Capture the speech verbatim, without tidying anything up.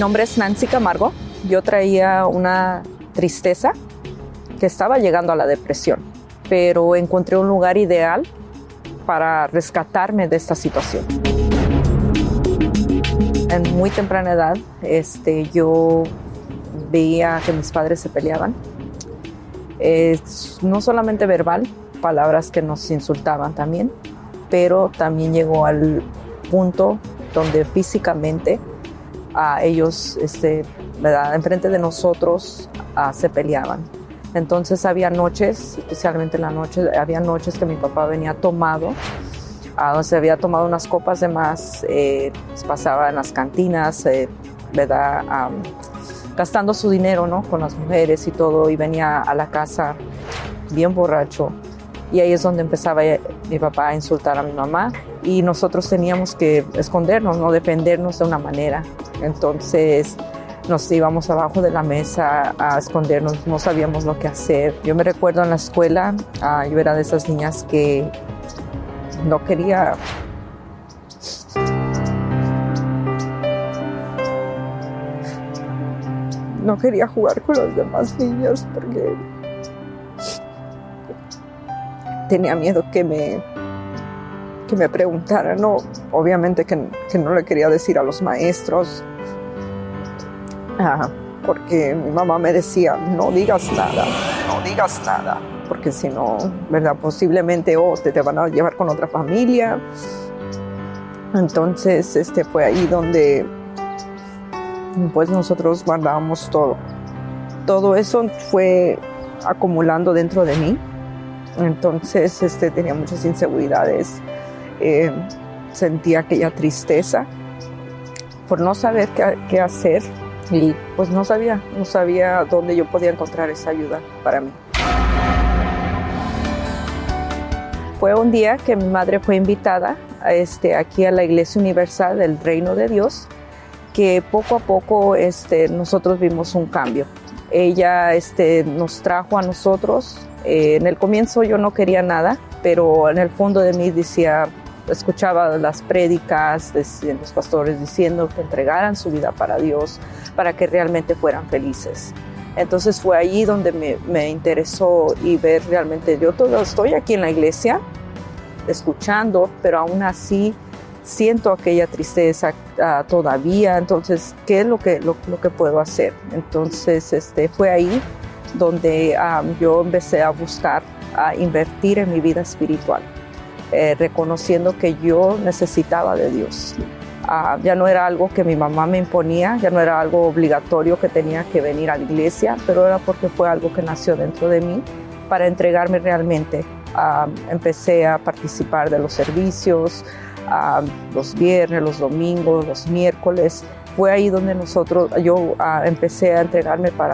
nombre es Nancy Camargo. Yo traía una tristeza que estaba llegando a la depresión, pero encontré un lugar ideal para rescatarme de esta situación. En muy temprana edad, este, yo veía que mis padres se peleaban. Eh, no solamente verbal, palabras que nos insultaban también, pero también llegó al punto donde físicamente uh, ellos, este, ¿verdad? Enfrente de nosotros uh, se peleaban. Entonces había noches, especialmente en la noche, había noches que mi papá venía tomado, uh, se había tomado unas copas de más, eh, pasaba en las cantinas, eh, ¿verdad? Um, gastando su dinero, ¿no? Con las mujeres y todo, y venía a la casa bien borracho. Y ahí es donde empezaba mi papá a insultar a mi mamá y nosotros teníamos que escondernos, no defendernos de una manera. Entonces nos íbamos abajo de la mesa a escondernos, no sabíamos lo que hacer. Yo me recuerdo en la escuela, uh, yo era de esas niñas que no quería... No quería jugar con las demás niñas porque tenía miedo que me, que me preguntaran, ¿no? Obviamente que, que no le quería decir a los maestros, ah, porque mi mamá me decía, no digas nada, no digas nada, porque si no, ¿verdad? Posiblemente oh, te, te van a llevar con otra familia. Entonces este, fue ahí donde pues nosotros guardábamos todo. Todo eso fue acumulando dentro de mí. Entonces este, tenía muchas inseguridades, eh, sentía aquella tristeza por no saber qué, qué hacer y pues no sabía, no sabía dónde yo podía encontrar esa ayuda para mí. Fue un día que mi madre fue invitada a este, aquí a la Iglesia Universal del Reino de Dios, que poco a poco este, nosotros vimos un cambio. Ella este, nos trajo a nosotros. Eh, en el comienzo yo no quería nada, pero en el fondo de mí decía, escuchaba las prédicas de los pastores diciendo que entregaran su vida para Dios, para que realmente fueran felices. Entonces fue ahí donde me, me interesó y ver realmente, yo todo, estoy aquí en la iglesia, escuchando, pero aún así siento aquella tristeza uh, todavía. Entonces, ¿qué es lo que, lo, lo que puedo hacer? Entonces este, fue ahí donde um, yo empecé a buscar, a invertir en mi vida espiritual, eh, reconociendo que yo necesitaba de Dios. Uh, ya no era algo que mi mamá me imponía, ya no era algo obligatorio que tenía que venir a la iglesia, pero era porque fue algo que nació dentro de mí para entregarme realmente. Uh, empecé a participar de los servicios, uh, los viernes, los domingos, los miércoles. Fue ahí donde nosotros, yo uh, empecé a entregarme para